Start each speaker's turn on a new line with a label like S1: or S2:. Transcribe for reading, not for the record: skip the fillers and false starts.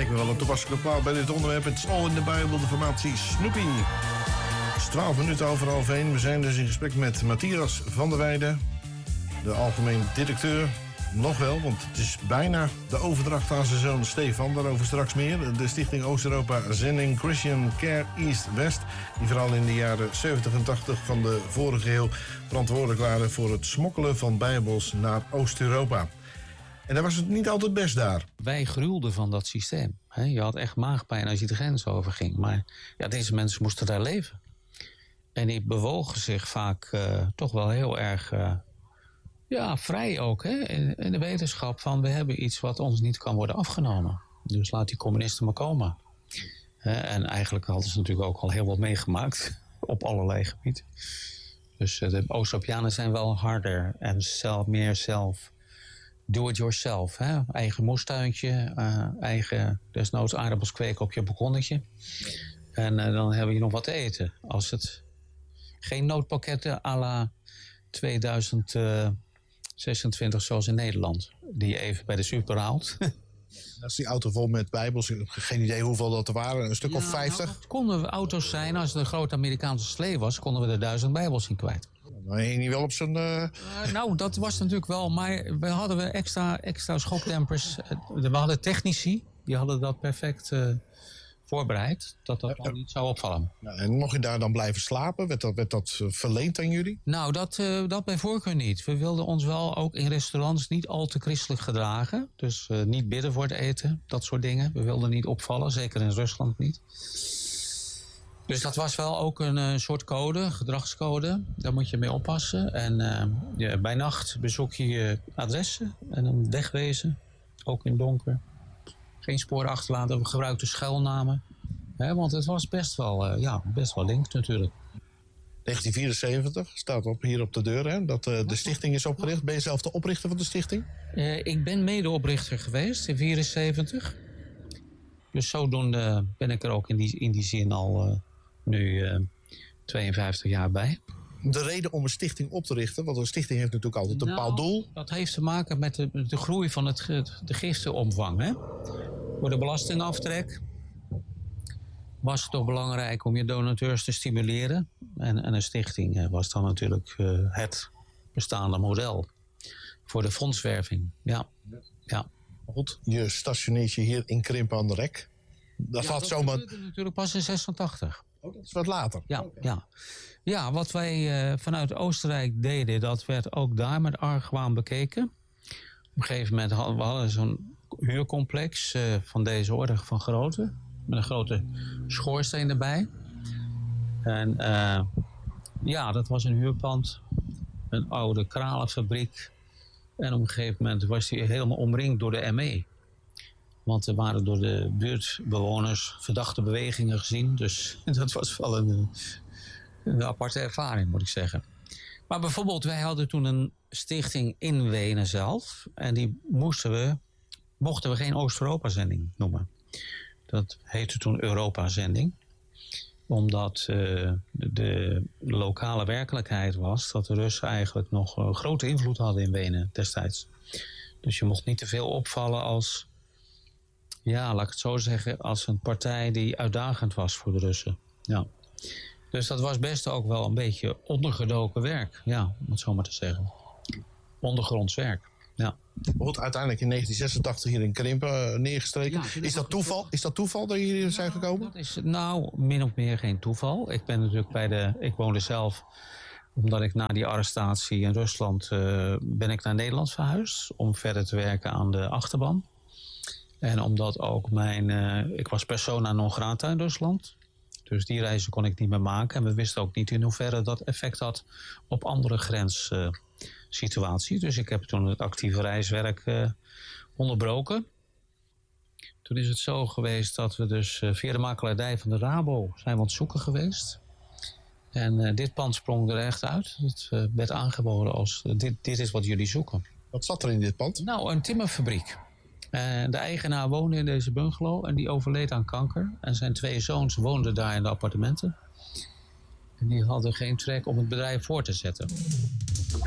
S1: Lijkt me wel een toepasselijke plaat bij dit onderwerp. Het is All in the Bible, de formatie Snoopy. Het is 12 minuten over half 1. We zijn dus in gesprek met Matthias van der Weijden, de algemeen directeur. Nog wel, want het is bijna de overdracht aan zijn zoon Stefan. Daarover straks meer. De Stichting Oost-Europa Zending Christian Care East-West, die vooral in de jaren 70 en 80 van de vorige eeuw verantwoordelijk waren voor het smokkelen van bijbels naar Oost-Europa. En daar was het niet altijd best daar.
S2: Wij gruwelden van dat systeem. Je had echt maagpijn als je de grens overging. Maar ja, deze mensen moesten daar leven. En die bewogen zich vaak toch wel heel erg vrij ook. In de wetenschap van we hebben iets wat ons niet kan worden afgenomen. Dus laat die communisten maar komen. En eigenlijk hadden ze natuurlijk ook al heel wat meegemaakt. Op allerlei gebieden. Dus de Oost-Europeanen zijn wel harder. En meer zelf. Do it yourself. Eigen moestuintje. Eigen desnoods aardappels kweken op je balkonnetje. En dan heb je nog wat te eten. Als het geen noodpakketten à la 2026 zoals in Nederland. Die je even bij de super haalt.
S1: Als die auto vol met bijbels, ik heb geen idee hoeveel dat er waren. Een stuk of 50?
S2: Nou, het konden auto's zijn. Als het een grote Amerikaanse slee was, konden we er 1000 bijbels in kwijt.
S1: Dan hing hij wel op zijn...
S2: Nou, dat was natuurlijk wel. Maar we hadden extra schokdempers. We hadden technici. Die hadden dat perfect voorbereid. Dat dan niet zou opvallen.
S1: Ja, en mocht je daar dan blijven slapen? Werd dat verleend aan jullie?
S2: Nou, dat bij voorkeur niet. We wilden ons wel ook in restaurants niet al te christelijk gedragen. Dus niet bidden voor het eten. Dat soort dingen. We wilden niet opvallen. Zeker in Rusland niet. Dus dat was wel ook een soort code, gedragscode. Daar moet je mee oppassen. En bij nacht bezoek je je adressen en dan wegwezen. Ook in het donker. Geen sporen achterlaten. We gebruikten schuilnamen. Want het was best wel link natuurlijk.
S1: 1974 staat hier op de deur, dat de stichting is opgericht. Ben je zelf de oprichter van de stichting?
S2: Ik ben medeoprichter geweest in 1974. Dus zodoende ben ik er ook in die zin al nu 52 jaar bij.
S1: De reden om een stichting op te richten, want een stichting heeft natuurlijk altijd een bepaald doel.
S2: Dat heeft te maken met de groei van de gistenomvang. Voor de belastingaftrek was het toch belangrijk om je donateurs te stimuleren. En een stichting was dan natuurlijk het bestaande model voor de fondswerving. Ja.
S1: Goed, je stationeert je hier in Krimpen aan de Rek. Dat
S2: gebeurde natuurlijk pas in 86.
S1: Oh, dat is wat later.
S2: Ja, wat wij vanuit Oostenrijk deden, dat werd ook daar met argwaan bekeken. Op een gegeven moment hadden we zo'n huurcomplex van deze orde van grootte. Met een grote schoorsteen erbij. En dat was een huurpand. Een oude kralenfabriek. En op een gegeven moment was die helemaal omringd door de ME. Want er waren door de buurtbewoners verdachte bewegingen gezien. Dus dat was wel een aparte ervaring, moet ik zeggen. Maar bijvoorbeeld, wij hadden toen een stichting in Wenen zelf. En die mochten we geen Oost-Europa-zending noemen. Dat heette toen Europa-zending. Omdat de lokale werkelijkheid was dat de Russen eigenlijk nog grote invloed hadden in Wenen destijds. Dus je mocht niet te veel opvallen als, laat ik het zo zeggen, als een partij die uitdagend was voor de Russen. Ja. Dus dat was best ook wel een beetje ondergedoken werk, om het zo maar te zeggen. Ondergronds werk, ja.
S1: Wordt uiteindelijk in 1986 hier in Krimpen neergestreken. Ja, is dat toeval? Is dat toeval dat jullie hier zijn gekomen?
S2: Dat is min of meer geen toeval. Ik ben natuurlijk ik woonde zelf, omdat ik na die arrestatie in Rusland ben ik naar Nederland verhuisd om verder te werken aan de achterban. En omdat ook ik was persona non grata in Rusland. Dus die reizen kon ik niet meer maken. En we wisten ook niet in hoeverre dat effect had op andere grenssituaties. Dus ik heb toen het actieve reiswerk onderbroken. Toen is het zo geweest dat we dus via de makelaardij van de Rabo zijn we aan het zoeken geweest. En dit pand sprong er echt uit. Het werd aangeboden als dit is wat jullie zoeken.
S1: Wat zat er in dit pand?
S2: Nou, een timmerfabriek. De eigenaar woonde in deze bungalow en die overleed aan kanker. En zijn 2 zoons woonden daar in de appartementen. En die hadden geen trek om het bedrijf voor te zetten.